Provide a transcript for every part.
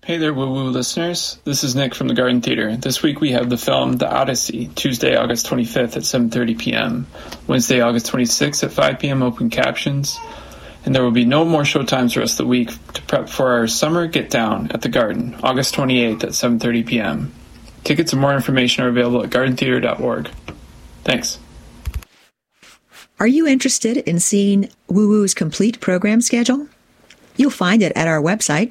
Hey there, Woo Woo listeners. This is Nick from the Garden Theater. This week we have the film The Odyssey, Tuesday, August 25th at 7:30 p.m., Wednesday, August 26th at 5 p.m. open captions, and there will be no more showtimes the rest of the week to prep for our summer Get Down at the Garden, August 28th at 7:30 p.m. Tickets and more information are available at gardentheater.org. Thanks. Are you interested in seeing Woo Woo's complete program schedule? You'll find it at our website,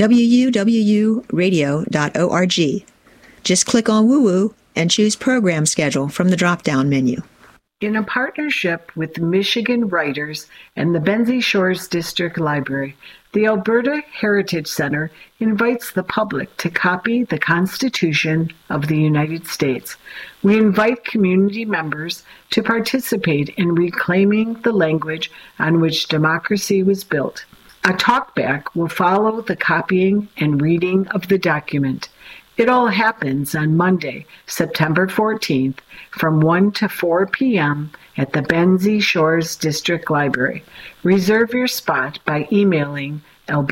wuwuradio.org. Just click on Woo Woo and choose Program Schedule from the drop-down menu. In a partnership with Michigan Writers and the Benzie Shores District Library, the Alberta Heritage Center invites the public to copy the Constitution of the United States. We invite community members to participate in reclaiming the language on which democracy was built. A talkback will follow the copying and reading of the document. It all happens on Monday, September 14th, from 1 to 4 p.m. at the Benzie Shores District Library. Reserve your spot by emailing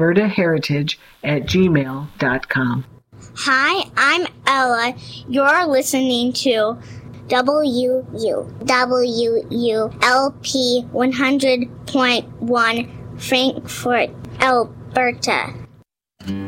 albertaheritage@gmail.com. Hi, I'm Ella. You're listening to WULP 100.1 Frankfort, Alberta.